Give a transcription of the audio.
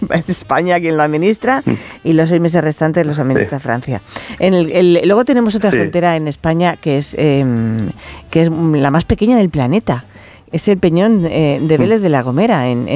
es España quien lo administra y los 6 meses restantes los administra Francia. Luego tenemos otra frontera en España que es la más pequeña del planeta. Es el Peñón de Vélez de la Gomera, en